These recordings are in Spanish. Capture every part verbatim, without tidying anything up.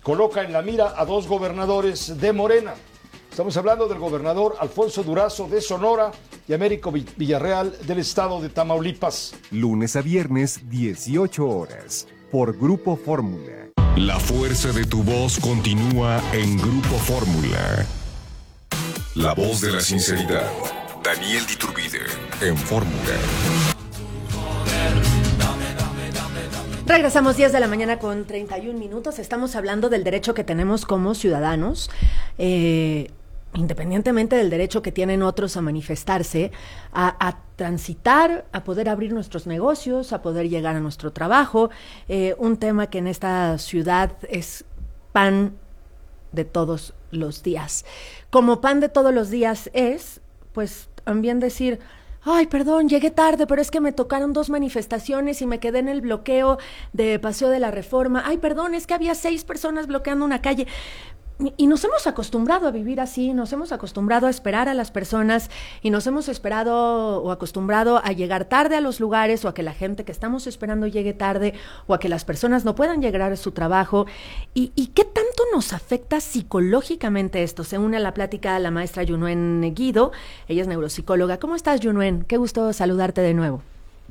coloca en la mira a dos gobernadores de Morena. Estamos hablando del gobernador Alfonso Durazo de Sonora y Américo Villarreal del estado de Tamaulipas. Lunes a viernes, dieciocho horas, por Grupo Fórmula. La fuerza de tu voz continúa en Grupo Fórmula. La voz de la sinceridad. Daniel Diturbide, en Fórmula. Regresamos diez de la mañana con treinta y un minutos. Estamos hablando del derecho que tenemos como ciudadanos, eh, independientemente del derecho que tienen otros a manifestarse, a, a transitar, a poder abrir nuestros negocios, a poder llegar a nuestro trabajo. Eh, un tema que en esta ciudad es pan de todos los días. Como pan de todos los días es, pues también decir... Ay, perdón, llegué tarde, pero es que me tocaron dos manifestaciones y me quedé en el bloqueo de Paseo de la Reforma. Ay, perdón, es que había seis personas bloqueando una calle. Y nos hemos acostumbrado a vivir así, nos hemos acostumbrado a esperar a las personas y nos hemos esperado o acostumbrado a llegar tarde a los lugares o a que la gente que estamos esperando llegue tarde o a que las personas no puedan llegar a su trabajo. ¿Y, y qué tanto nos afecta psicológicamente esto? Se une a la plática la maestra Yunuen Guido, ella es neuropsicóloga. ¿Cómo estás, Yunuen? Qué gusto saludarte de nuevo.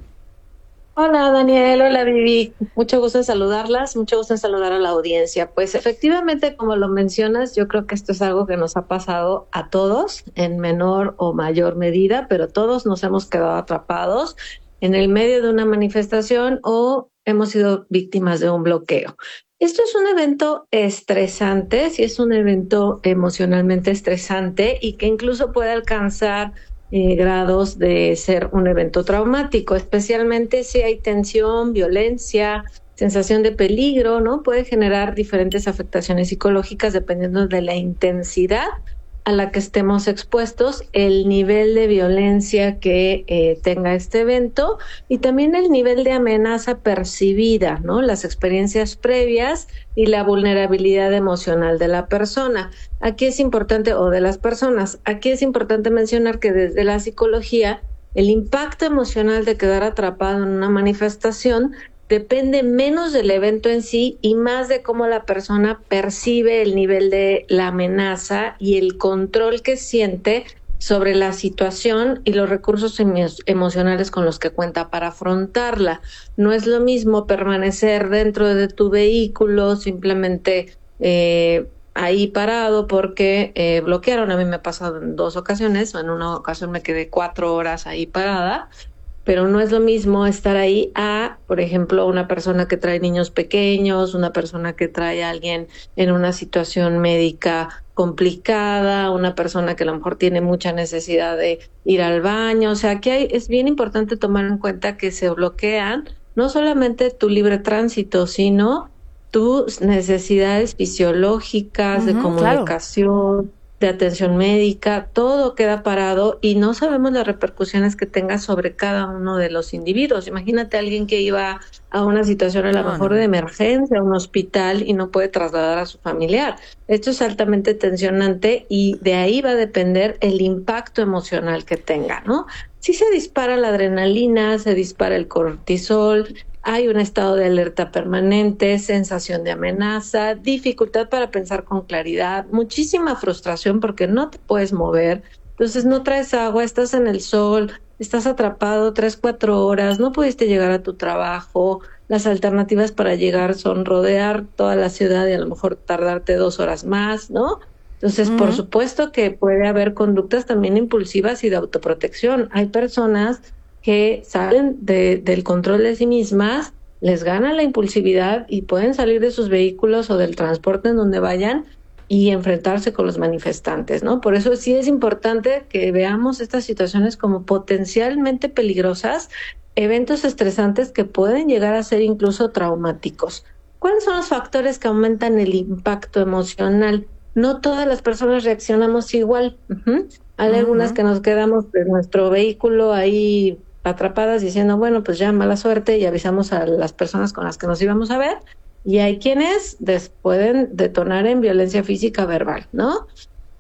Hola Daniel, hola Vivi, mucho gusto en saludarlas, mucho gusto en saludar a la audiencia. Pues efectivamente, como lo mencionas, yo creo que esto es algo que nos ha pasado a todos en menor o mayor medida, pero todos nos hemos quedado atrapados en el medio de una manifestación o hemos sido víctimas de un bloqueo. Esto es un evento estresante, sí es un evento emocionalmente estresante y que incluso puede alcanzar Eh, grados de ser un evento traumático, especialmente si hay tensión, violencia, sensación de peligro, ¿no? Puede generar diferentes afectaciones psicológicas dependiendo de la intensidad a la que estemos expuestos, el nivel de violencia que eh, tenga este evento y también el nivel de amenaza percibida, ¿no? Las experiencias previas y la vulnerabilidad emocional de la persona. Aquí es importante, o de las personas, aquí es importante mencionar que desde la psicología, el impacto emocional de quedar atrapado en una manifestación depende menos del evento en sí y más de cómo la persona percibe el nivel de la amenaza y el control que siente sobre la situación y los recursos emo- emocionales con los que cuenta para afrontarla. No es lo mismo permanecer dentro de tu vehículo simplemente eh, ahí parado porque eh, bloquearon. A mí me ha pasado en dos ocasiones, en una ocasión me quedé cuatro horas ahí parada, pero no es lo mismo estar ahí a, por ejemplo, una persona que trae niños pequeños, una persona que trae a alguien en una situación médica complicada, una persona que a lo mejor tiene mucha necesidad de ir al baño. O sea, aquí hay, es bien importante tomar en cuenta que se bloquean no solamente tu libre tránsito, sino tus necesidades fisiológicas, uh-huh, de comunicación, claro, de atención médica, todo queda parado y no sabemos las repercusiones que tenga sobre cada uno de los individuos. Imagínate a alguien que iba a una situación a lo no, mejor no. de emergencia, a un hospital y no puede trasladar a su familiar. Esto es altamente tensionante y de ahí va a depender el impacto emocional que tenga, ¿no? Si se dispara la adrenalina, se dispara el cortisol, hay un estado de alerta permanente, sensación de amenaza, dificultad para pensar con claridad, muchísima frustración porque no te puedes mover, entonces no traes agua, estás en el sol, estás atrapado tres, cuatro horas, no pudiste llegar a tu trabajo, las alternativas para llegar son rodear toda la ciudad y a lo mejor tardarte dos horas más, ¿no? Entonces, uh-huh, por supuesto que puede haber conductas también impulsivas y de autoprotección. Hay personas que salen de, del control de sí mismas, les gana la impulsividad y pueden salir de sus vehículos o del transporte en donde vayan y enfrentarse con los manifestantes, ¿no? Por eso sí es importante que veamos estas situaciones como potencialmente peligrosas, eventos estresantes que pueden llegar a ser incluso traumáticos. ¿Cuáles son los factores que aumentan el impacto emocional? No todas las personas reaccionamos igual. Uh-huh. Hay uh-huh. algunas que nos quedamos en nuestro vehículo ahí atrapadas diciendo, bueno, pues ya mala suerte y avisamos a las personas con las que nos íbamos a ver. Y hay quienes des- pueden detonar en violencia física verbal, ¿no?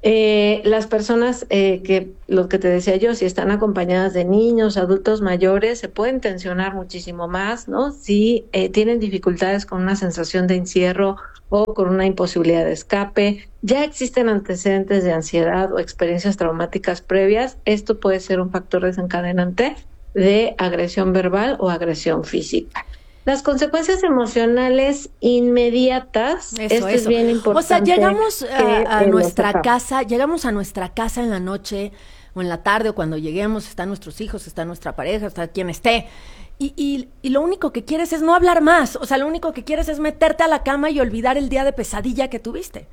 Eh, las personas eh, que, lo que te decía yo, si están acompañadas de niños, adultos mayores, se pueden tensionar muchísimo más, ¿no? Si eh, tienen dificultades con una sensación de encierro o con una imposibilidad de escape, ya existen antecedentes de ansiedad o experiencias traumáticas previas, esto puede ser un factor desencadenante de agresión verbal o agresión física. Las consecuencias emocionales inmediatas, Eso, esto eso. es bien importante. O sea, llegamos a, a que, eh, nuestra lo casa, llegamos a nuestra casa en la noche o en la tarde o cuando lleguemos, están nuestros hijos, está nuestra pareja, está quien esté. Y, y, y lo único que quieres es no hablar más. O sea, lo único que quieres es meterte a la cama y olvidar el día de pesadilla que tuviste.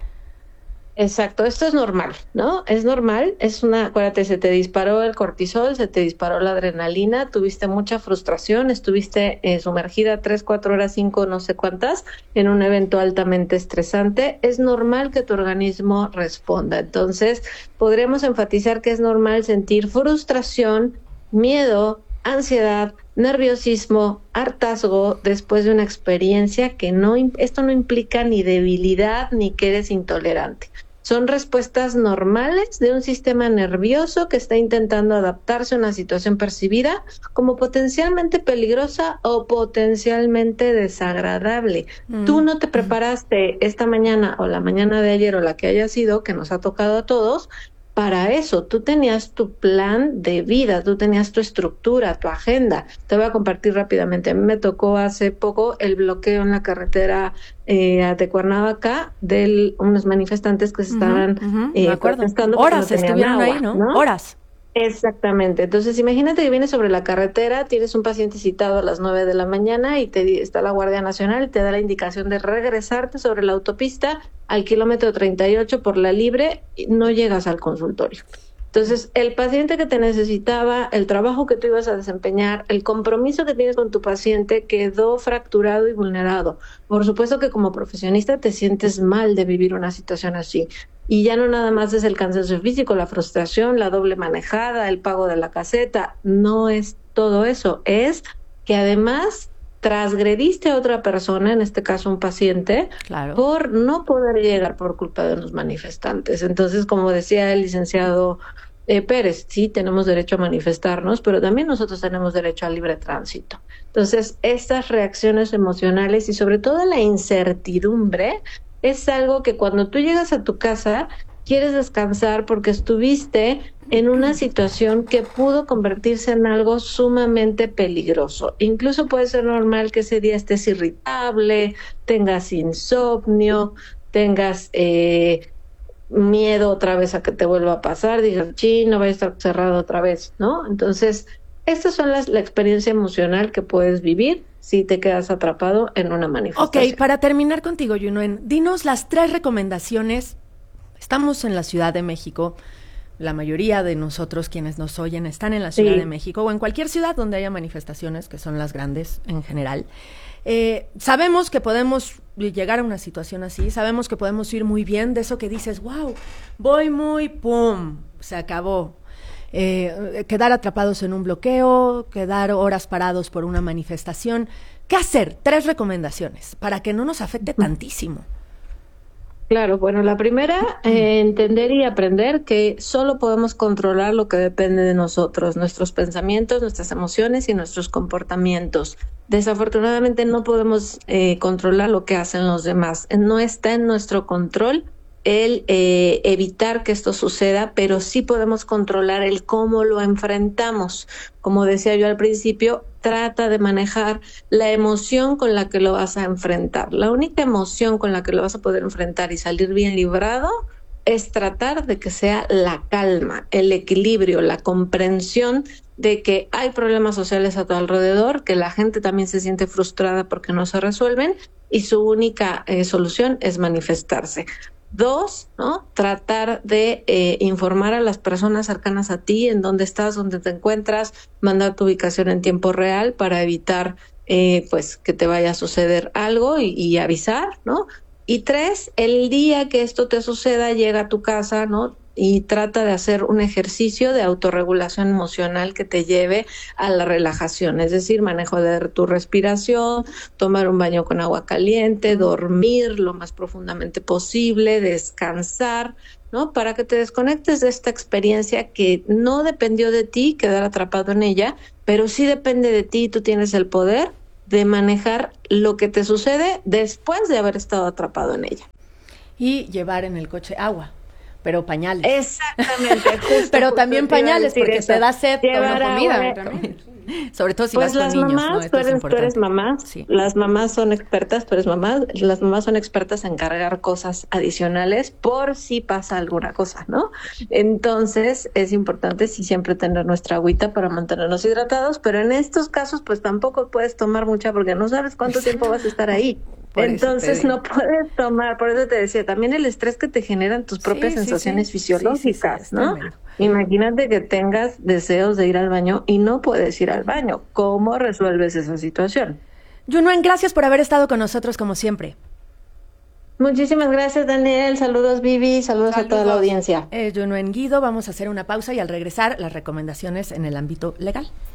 Exacto, esto es normal, ¿no? Es normal, es una, acuérdate, se te disparó el cortisol, se te disparó la adrenalina, tuviste mucha frustración, estuviste eh, sumergida tres, cuatro horas, cinco, no sé cuántas, en un evento altamente estresante. Es normal que tu organismo responda. Entonces, podríamos enfatizar que es normal sentir frustración, miedo, ansiedad, nerviosismo, hartazgo después de una experiencia que no, esto no implica ni debilidad ni que eres intolerante. Son respuestas normales de un sistema nervioso que está intentando adaptarse a una situación percibida como potencialmente peligrosa o potencialmente desagradable. Mm. Tú no te preparaste esta mañana o la mañana de ayer o la que haya sido, que nos ha tocado a todos, para eso. Tú tenías tu plan de vida, tú tenías tu estructura, tu agenda. Te voy a compartir rápidamente. A mí me tocó hace poco el bloqueo en la carretera eh, de Cuernavaca de unos manifestantes que se estaban uh-huh, uh-huh, eh, protestando. Horas no estuvieron agua, ahí, ¿no? ¿no? Horas. Exactamente. Entonces, imagínate que vienes sobre la carretera, tienes un paciente citado a las nueve de la mañana y te está la Guardia Nacional y te da la indicación de regresarte sobre la autopista al kilómetro treinta y ocho por la libre, y no llegas al consultorio. Entonces, el paciente que te necesitaba, el trabajo que tú ibas a desempeñar, el compromiso que tienes con tu paciente quedó fracturado y vulnerado. Por supuesto que como profesionista te sientes mal de vivir una situación así. Y ya no nada más es el cansancio físico, la frustración, la doble manejada, el pago de la caseta. No es todo eso. Es que además transgrediste a otra persona, en este caso un paciente, claro, por no poder llegar por culpa de unos manifestantes. Entonces, como decía el licenciado eh, Pérez, sí tenemos derecho a manifestarnos, pero también nosotros tenemos derecho al libre tránsito. Entonces, estas reacciones emocionales y sobre todo la incertidumbre es algo que cuando tú llegas a tu casa quieres descansar porque estuviste en una situación que pudo convertirse en algo sumamente peligroso. Incluso puede ser normal que ese día estés irritable, tengas insomnio, tengas eh, miedo otra vez a que te vuelva a pasar, digas, sí, no vaya a estar cerrado otra vez, ¿no? Entonces, estas son las, la experiencia emocional que puedes vivir si te quedas atrapado en una manifestación. Ok, para terminar contigo, Yunuen, dinos las tres recomendaciones. Estamos en la Ciudad de México, la mayoría de nosotros quienes nos oyen están en la Ciudad sí. de México o en cualquier ciudad donde haya manifestaciones, que son las grandes en general. Eh, sabemos que podemos llegar a una situación así, sabemos que podemos ir muy bien, de eso que dices, wow, voy muy, pum, se acabó. Eh, quedar atrapados en un bloqueo, quedar horas parados por una manifestación. ¿Qué hacer? Tres recomendaciones para que no nos afecte tantísimo. Claro, bueno, la primera, eh, entender y aprender que solo podemos controlar lo que depende de nosotros, nuestros pensamientos, nuestras emociones y nuestros comportamientos. Desafortunadamente no podemos eh, controlar lo que hacen los demás. No está en nuestro control el eh, evitar que esto suceda, pero sí podemos controlar el cómo lo enfrentamos. Como decía yo al principio, trata de manejar la emoción con la que lo vas a enfrentar. La única emoción con la que lo vas a poder enfrentar y salir bien librado es tratar de que sea la calma, el equilibrio, la comprensión de que hay problemas sociales a tu alrededor, que la gente también se siente frustrada porque no se resuelven y su única eh, solución es manifestarse. Dos, ¿no? Tratar de eh, informar a las personas cercanas a ti en dónde estás, dónde te encuentras, mandar tu ubicación en tiempo real para evitar eh, pues que te vaya a suceder algo y, y avisar, ¿no? Y tres, el día que esto te suceda, llega a tu casa, ¿no? y trata de hacer un ejercicio de autorregulación emocional que te lleve a la relajación, es decir, manejo de tu respiración, tomar un baño con agua caliente, dormir lo más profundamente posible, descansar, ¿no? Para que te desconectes de esta experiencia que no dependió de ti quedar atrapado en ella, pero sí depende de ti, tú tienes el poder de manejar lo que te sucede después de haber estado atrapado en ella. Y llevar en el coche agua, pero pañales. Exactamente. Justo, pero justo también pañales, porque eso. Te da sed con la comida. Sobre todo si pues vas las con niños, mamás, ¿no? tú eres, tú eres mamá, sí. Las mamás son expertas, tú eres mamá, las mamás son expertas en cargar cosas adicionales por si pasa alguna cosa, ¿no? Entonces es importante sí siempre tener nuestra agüita para mantenernos hidratados, pero en estos casos pues tampoco puedes tomar mucha porque no sabes cuánto tiempo vas a estar ahí. Por Entonces no puedes tomar, por eso te decía, también el estrés que te generan tus propias sí, sensaciones sí, sí. fisiológicas, sí, sí, sí, ¿no? Tremendo. Imagínate que tengas deseos de ir al baño y no puedes ir al baño. ¿Cómo resuelves esa situación? Yunuen, gracias por haber estado con nosotros como siempre. Muchísimas gracias, Daniel. Saludos, Vivi. Saludos, Saludos. a toda la audiencia. Eh, Yunuen Guido, vamos a hacer una pausa y al regresar las recomendaciones en el ámbito legal.